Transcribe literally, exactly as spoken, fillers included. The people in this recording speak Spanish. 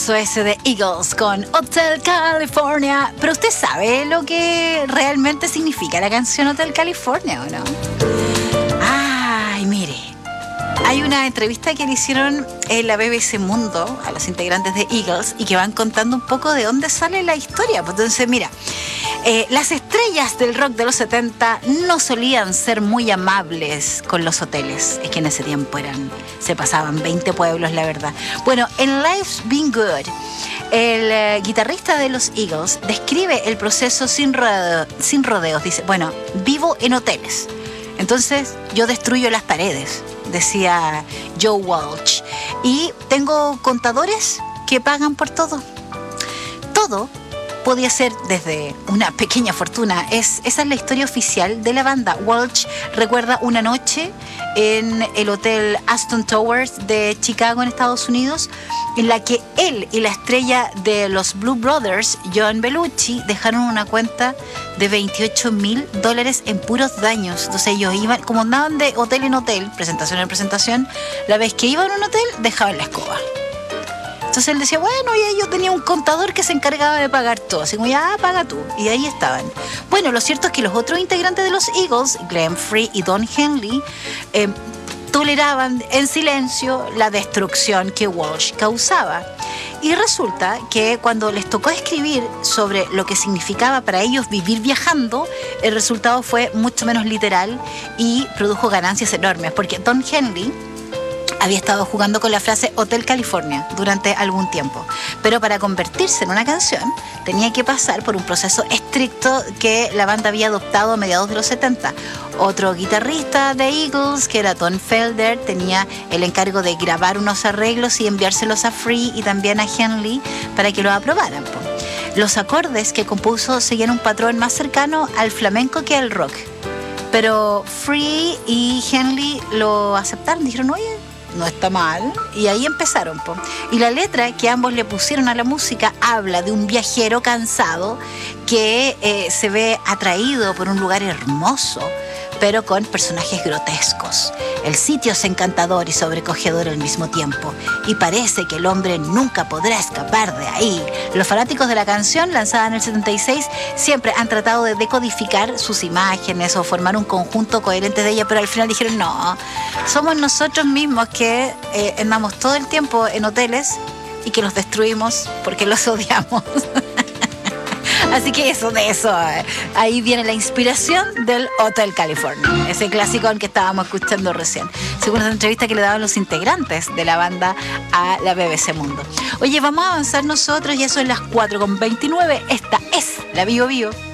Temazo ese de Eagles con Hotel California. Pero usted sabe lo que realmente significa la canción Hotel California, ¿o no? Ay, mire. Hay una entrevista que le hicieron en la B B C Mundo a los integrantes de Eagles y que van contando un poco de dónde sale la historia. Entonces, mira, eh, las estrellas del rock de los setenta no solían ser muy amables con los hoteles. Es que en ese tiempo eran, se pasaban veinte pueblos, la verdad. Bueno, en Life's Been Good, el eh, guitarrista de los Eagles describe el proceso sin, rodeo, sin rodeos. Dice, bueno, vivo en hoteles. Entonces yo destruyo las paredes, decía Joe Walsh. Y tengo contadores que pagan por todo. Todo podía ser desde una pequeña fortuna. Es, esa es la historia oficial de la banda. Walsh recuerda una noche en el hotel Aston Towers de Chicago, en Estados Unidos, en la que él y la estrella de los Blue Brothers, John Belushi, dejaron una cuenta de veintiocho mil dólares en puros daños. Entonces ellos iban, como andaban de hotel en hotel, presentación en presentación, la vez que iban a un hotel, dejaban la escoba. Entonces él decía, bueno, y yo tenía un contador que se encargaba de pagar todo. Así como, ya, paga tú. Y ahí estaban. Bueno, lo cierto es que los otros integrantes de los Eagles, Glenn Frey y Don Henley, eh, toleraban en silencio la destrucción que Walsh causaba. Y resulta que cuando les tocó escribir sobre lo que significaba para ellos vivir viajando, el resultado fue mucho menos literal y produjo ganancias enormes. Porque Don Henley había estado jugando con la frase Hotel California durante algún tiempo, pero para convertirse en una canción tenía que pasar por un proceso estricto que la banda había adoptado a mediados de los setenta. Otro guitarrista de Eagles, que era Tom Felder, tenía el encargo de grabar unos arreglos y enviárselos a Free y también a Henley para que los aprobaran. Los acordes que compuso seguían un patrón más cercano al flamenco que al rock, pero Free y Henley lo aceptaron, dijeron, oye, no está mal, y ahí empezaron, po. Y la letra que ambos le pusieron a la música habla de un viajero cansado que eh, se ve atraído por un lugar hermoso, pero con personajes grotescos. El sitio es encantador y sobrecogedor al mismo tiempo, y parece que el hombre nunca podrá escapar de ahí. Los fanáticos de la canción, lanzada en el setenta y seis, siempre han tratado de decodificar sus imágenes o formar un conjunto coherente de ella, pero al final dijeron, no, somos nosotros mismos que eh, andamos todo el tiempo en hoteles y que los destruimos porque los odiamos. Así que eso, de eso, eh, ahí viene la inspiración del Hotel California, ese clásico al que estábamos escuchando recién, según la entrevista que le daban los integrantes de la banda a la B B C Mundo. Oye, vamos a avanzar nosotros, ya son las cuatro con veintinueve, esta es la Bio Bio.